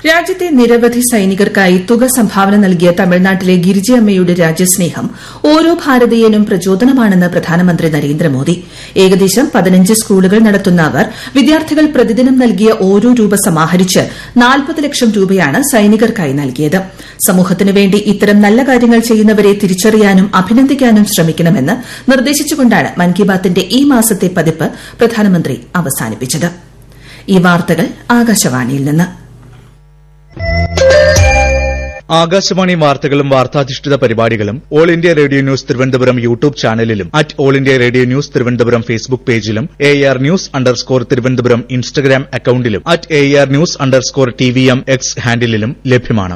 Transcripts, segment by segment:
രാജ്യത്തെ നിരവധി സൈനികർക്കായി തുക സംഭാവന നൽകിയ തമിഴ്നാട്ടിലെ ഗിരിജയമ്മയുടെ രാജ്യസ്നേഹം ഓരോ ഭാരതീയനും പ്രചോദനമാണെന്ന് പ്രധാനമന്ത്രി നരേന്ദ്രമോദി. ഏകദേശം 15 സ്കൂളുകൾ നടത്തുന്ന അവർ വിദ്യാർത്ഥികൾ പ്രതിദിനം നൽകിയ ഓരോ രൂപ സമാഹരിച്ച് 40 ലക്ഷം രൂപയാണ് സൈനികർക്കായി നൽകിയത്. സമൂഹത്തിനുവേണ്ടി ഇത്തരം നല്ല കാര്യങ്ങൾ ചെയ്യുന്നവരെ തിരിച്ചറിയാനും അഭിനന്ദിക്കാനും ശ്രമിക്കണമെന്ന് നിർദ്ദേശിച്ചുകൊണ്ടാണ് മൻ കി ബാത്തിന്റെ ഈ മാസത്തെ പതിപ്പ് പ്രധാനമന്ത്രി അവസാനിപ്പിച്ചത്. ഈ വാർത്തകൾ ആകാശവാണിയിൽ നിന്ന്. ആകാശവാണി വാർത്തകളും വാർത്താധിഷ്ഠിത പരിപാടികളും all India radio news Thiruvananthapuram YouTube ചാനലിലും @all India radio news Thiruvananthapuram Facebook പേജിലും AR News_ തിരുവനന്തപുരം ഇൻസ്റ്റഗ്രാം അക്കൌണ്ടിലും @AR News_TVM X ഹാൻഡിലും ലഭ്യമാണ്.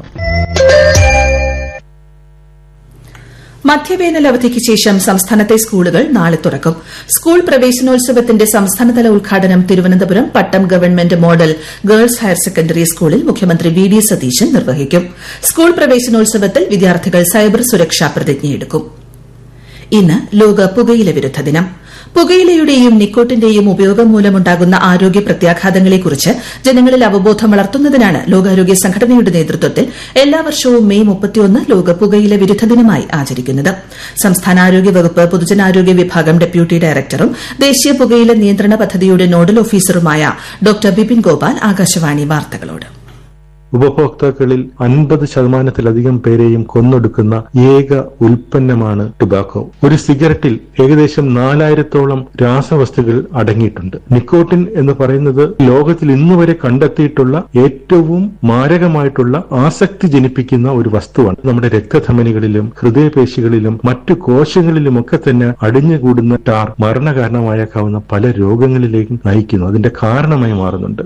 മധ്യവേനൽ അവധിക്ക് ശേഷം സംസ്ഥാനത്തെ സ്കൂളുകൾ നാളെ തുറക്കും. സ്കൂൾ പ്രവേശനോത്സവത്തിന്റെ സംസ്ഥാനതല ഉദ്ഘാടനം തിരുവനന്തപുരം പട്ടം government model girls higher secondary സ്കൂളിൽ മുഖ്യമന്ത്രി വി ഡി സതീശൻ നിർവഹിക്കും. സ്കൂൾ പ്രവേശനോത്സവത്തിൽ വിദ്യാർത്ഥികൾ സൈബർ സുരക്ഷാ പ്രതിജ്ഞയെടുക്കും. ഇന്ന് ലോക പുകയില വിരുദ്ധ ദിനം. പുകയിലയുടെയും നിക്കോട്ടിന്റെയും ഉപയോഗം മൂലമുണ്ടാകുന്ന ആരോഗ്യ പ്രത്യാഘാതങ്ങളെക്കുറിച്ച് ജനങ്ങളിൽ അവബോധം വളർത്തുന്നതിനാണ് ലോകാരോഗ്യ സംഘടനയുടെ നേതൃത്വത്തിൽ എല്ലാ വർഷവും മെയ് 31 ലോക പുകയില വിരുദ്ധ ദിനമായി ആചരിക്കുന്നത്. സംസ്ഥാന ആരോഗ്യ വകുപ്പ് പൊതുജനാരോഗ്യ വിഭാഗം ഡെപ്യൂട്ടി ഡയറക്ടറും ദേശീയ പുകയില നിയന്ത്രണ പദ്ധതിയുടെ നോഡൽ ഓഫീസറുമായ ഡോക്ടർ ബിപിൻ ഗോപാൽ ആകാശവാണി വാർത്തകളോട്. ഉപഭോക്താക്കളിൽ 50%-ലധികം പേരെയും കൊന്നൊടുക്കുന്ന ഏക ഉൽപ്പന്നമാണ് ടുബാക്കോ. ഒരു സിഗരറ്റിൽ ഏകദേശം 4000-ഓളം രാസവസ്തുക്കൾ അടങ്ങിയിട്ടുണ്ട്. നിക്കോട്ടിൻ എന്ന് പറയുന്നത് ലോകത്തിൽ ഇന്നുവരെ കണ്ടെത്തിയിട്ടുള്ള ഏറ്റവും മാരകമായിട്ടുള്ള ആസക്തി ജനിപ്പിക്കുന്ന ഒരു വസ്തുവാണ്. നമ്മുടെ രക്തധമനികളിലും ഹൃദയപേശികളിലും മറ്റു കോശങ്ങളിലുമൊക്കെ തന്നെ അടിഞ്ഞുകൂടുന്ന ടാർ മരണകാരണമായേക്കാവുന്ന പല രോഗങ്ങളിലേക്കും നയിക്കുന്നു. അതിന്റെ കാരണമായി മാറുന്നുണ്ട്.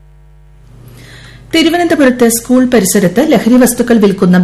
തിരുവനന്തപുരത്ത് സ്കൂൾ പരിസരത്ത് ലഹരി വസ്തുക്കൾ വിൽക്കുന്ന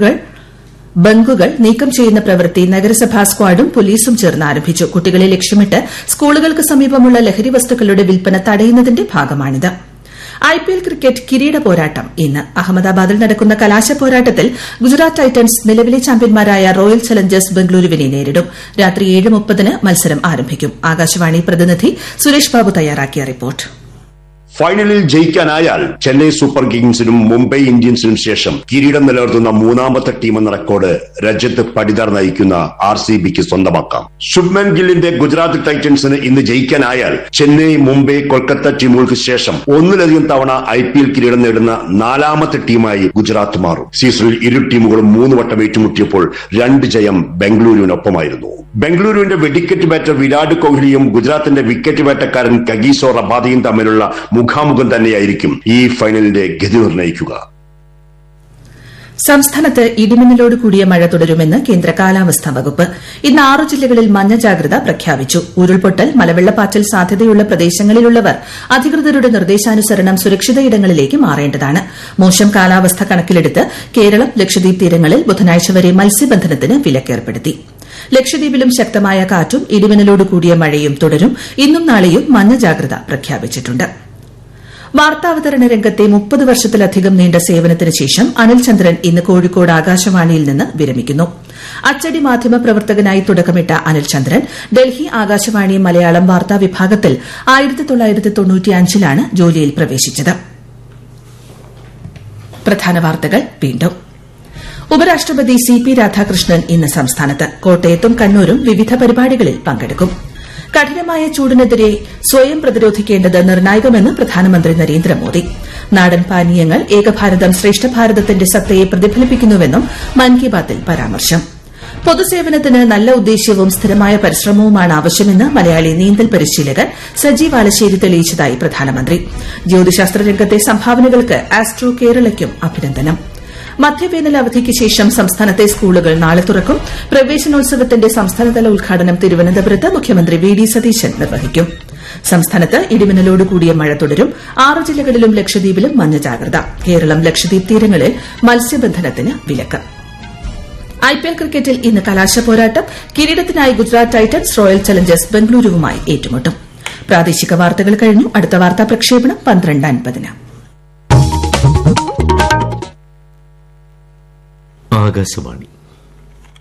ബങ്കുകൾ നീക്കം ചെയ്യുന്ന പ്രവൃത്തി നഗരസഭാ സ്ക്വാഡും പോലീസും ചേർന്ന് ആരംഭിച്ചു. കുട്ടികളെ ലക്ഷ്യമിട്ട് സ്കൂളുകൾക്ക് സമീപമുള്ള ലഹരി വസ്തുക്കളുടെ വിൽപ്പന തടയുന്നതിന്റെ ഭാഗമാണിത്. IPL ക്രിക്കറ്റ് കിരീട പോരാട്ടം ഇന്ന്. അഹമ്മദാബാദിൽ നടക്കുന്ന കലാശ പോരാട്ടത്തിൽ ഗുജറാത്ത് ടൈറ്റൻസ് നിലവിലെ ചാമ്പ്യന്മാരായ റോയൽ ചലഞ്ചേഴ്സ് ബംഗളൂരുവിനെ നേരിടും. രാത്രി 7:30 മത്സരം ആരംഭിക്കും. ആകാശവാണി പ്രതിനിധി സുരേഷ് ബാബു തയ്യാറാക്കിയ റിപ്പോർട്ട്. ഫൈനലിൽ ജയിക്കാനായാൽ ചെന്നൈ സൂപ്പർ കിങ്സിനും മുംബൈ ഇന്ത്യൻസിനും ശേഷം കിരീടം നിലനിർത്തുന്ന മൂന്നാമത്തെ ടീമെന്ന റെക്കോർഡ് രജത്ത് പടിദാർ നയിക്കുന്ന RCBക്ക് സ്വന്തമാക്കാം. ശുഭ്മൻ ഗില്ലിന്റെ ഗുജറാത്ത് ടൈറ്റൻസിന് ഇന്ന് ജയിക്കാനായാൽ ചെന്നൈ, മുംബൈ, കൊൽക്കത്ത ടീമുകൾക്ക് ശേഷം ഒന്നിലധികം തവണ IPL കിരീടം നേടുന്ന 4ാമത്തെ ടീമായി ഗുജറാത്ത് മാറും. സീസണിൽ ഇരു ടീമുകളും 3 വട്ടം ഏറ്റുമുട്ടിയപ്പോൾ 2 ജയം ബംഗളൂരുവിനൊപ്പമായിരുന്നു. ബംഗളൂരുവിന്റെ വെടിക്കെറ്റ് ബാറ്റർ വിരാട് കോഹ്ലിയും ഗുജറാത്തിന്റെ വിക്കറ്റ് ബാറ്റക്കാരൻ കഗീസോ റബാദയും തമ്മിലുള്ള മുഖാമുഖം തന്നെയായിരിക്കും ഈ ഫൈനലിന്റെ ഗതി നിർണ്ണയിക്കുക. സംസ്ഥാനത്ത് ഇടിമിന്നലോട് കൂടിയ മഴ തുടരുമെന്ന് കേന്ദ്ര കാലാവസ്ഥാ വകുപ്പ്. ഇന്ന് 6 ജില്ലകളിൽ മഞ്ഞ ജാഗ്രത പ്രഖ്യാപിച്ചു. ഉരുൾപൊട്ടൽ, മലവെള്ളപ്പാറ്റൽ സാധ്യതയുള്ള പ്രദേശങ്ങളിലുള്ളവർ അധികൃതരുടെ നിർദ്ദേശാനുസരണം സുരക്ഷിത ഇടങ്ങളിലേക്ക് മാറേണ്ടതാണ്. മോശം കാലാവസ്ഥ കണക്കിലെടുത്ത് കേരളം, ലക്ഷദ്വീപ് തീരങ്ങളിൽ ബുധനാഴ്ച വരെ മത്സ്യബന്ധനത്തിന് വിലക്കേർപ്പെടുത്തി. ലക്ഷദ്വീപിലും ശക്തമായ കാറ്റും ഇടിമിന്നലോട് കൂടിയ മഴയും തുടരും. ഇന്നും നാളെയും മഞ്ഞ ജാഗ്രത പ്രഖ്യാപിച്ചിട്ടുണ്ട്. വാർത്താവതരണ രംഗത്തെ 30 വർഷത്തിലധികം നീണ്ട സേവനത്തിന് ശേഷം അനിൽ ചന്ദ്രൻ ഇന്ന് കോഴിക്കോട് ആകാശവാണിയിൽ നിന്ന് വിരമിക്കുന്നു. അച്ചടി മാധ്യമ പ്രവർത്തകനായി തുടക്കമിട്ട അനിൽ ചന്ദ്രൻ ഡൽഹി ആകാശവാണി മലയാളം വാർത്താ വിഭാഗത്തിൽ 1995-ലാണ് ജോലിയിൽ പ്രവേശിച്ചത്. പ്രധാന വാർത്തകൾ വീണ്ടും. ഉപരാഷ്ട്രപതി CP രാധാകൃഷ്ണൻ ഇന്ന് സംസ്ഥാനത്ത്. കോട്ടയത്തും കണ്ണൂരും വിവിധ പരിപാടികളിൽ പങ്കെടുക്കും. കഠിനമായ ചൂടിനെതിരെ സ്വയം പ്രതിരോധിക്കേണ്ടത് നിർണായകമെന്ന് പ്രധാനമന്ത്രി നരേന്ദ്രമോദി. നാടൻ പാനീയങ്ങൾ ഏകഭാരതം ശ്രേഷ്ഠ ഭാരതത്തിന്റെ സത്തയെ പ്രതിഫലിപ്പിക്കുന്നുവെന്നും മൻ കി ബാത്തിൽ പരാമർശം. പൊതുസേവനത്തിന് നല്ല ഉദ്ദേശ്യവും സ്ഥിരമായ പരിശ്രമവുമാണ് ആവശ്യമെന്ന് മലയാളി നീന്തൽ പരിശീലകൻ സജീവ് ആലശ്ശേരി തെളിയിച്ചതായി പ്രധാനമന്ത്രി. ജ്യോതിശാസ്ത്ര രംഗത്തെ സംഭാവനകൾക്ക് ആസ്ട്രോ കേരളയ്ക്കും അഭിനന്ദനം. മധ്യവേനൽ അവധിക്ക് ശേഷം സംസ്ഥാനത്തെ സ്കൂളുകൾ നാളെ തുറക്കും. പ്രവേശനോത്സവത്തിന്റെ സംസ്ഥാനതല ഉദ്ഘാടനം തിരുവനന്തപുരത്ത് മുഖ്യമന്ത്രി വി ഡി സതീശൻ നിർവഹിക്കും. സംസ്ഥാനത്ത് ഇടിമിന്നലോട് കൂടിയ മഴ തുടരും. 6 ജില്ലകളിലും ലക്ഷദ്വീപിലും മഞ്ഞ ജാഗ്രത. കേരളം, ലക്ഷദ്വീപ് തീരങ്ങളിൽ മത്സ്യബന്ധനത്തിന് വിലക്ക്. IPL ക്രിക്കറ്റിൽ ഇന്ന് കലാശ പോരാട്ടം. കിരീടത്തിനായി ഗുജറാത്ത് ടൈറ്റൻസ് റോയൽ ചലഞ്ചേഴ്സ് ബംഗളൂരുവുമായി ഏറ്റുമുട്ടും. പ്രാദേശിക വാർത്തകൾ കഴിഞ്ഞു. അടുത്ത വാർത്താ പ്രക്ഷേപണം 12:50. ആകാശവാണി